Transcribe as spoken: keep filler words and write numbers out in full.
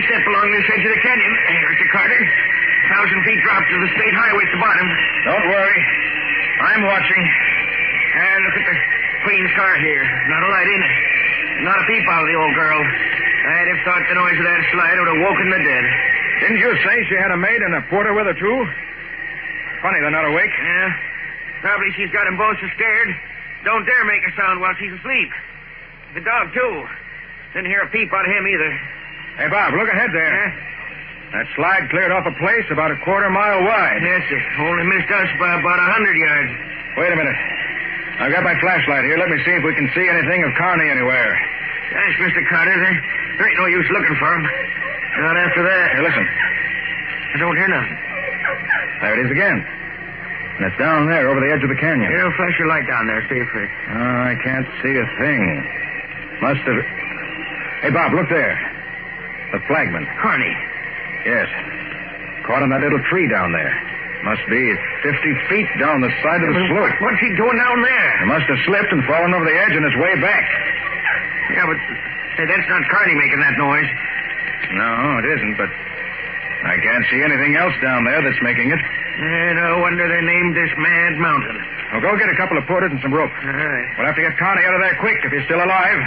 step along this edge of the canyon, Mister Carter. Thousand feet drop to the state highway at the bottom. Don't worry. I'm watching. And look at the Queen's car here. Not a light in it. Not a peep out of the old girl. I'd have thought the noise of that slide would have woken the dead. Didn't you say she had a maid and a porter with her, too? Funny they're not awake. Yeah. Probably she's got them both so scared. Don't dare make a sound while she's asleep. The dog, too. Didn't hear a peep out of him either. Hey, Bob, look ahead there. Yeah? That slide cleared off a place about a quarter mile wide. Yes, sir. Only missed us by about a hundred yards. Wait a minute. I've got my flashlight here. Let me see if we can see anything of Carney anywhere. Thanks, Mister Carter. There, there ain't no use looking for him. Not after that. Here, listen. I don't hear nothing. There it is again. And it's down there over the edge of the canyon. Here, flash your light down there. See if it... Oh, I can't see a thing. Must have... Hey, Bob, look there. The flagman. Carney. Yes. Caught on that little tree down there. Must be fifty feet down the side of the Yeah, slope. What's he doing down there? He must have slipped and fallen over the edge on his way back. Yeah, but hey, that's not Carney making that noise. No, it isn't, but I can't see anything else down there that's making it. Yeah, no wonder they named this Mad Mountain. Well, go get a couple of porters and some rope. All right. We'll have to get Carney out of there quick if he's still alive.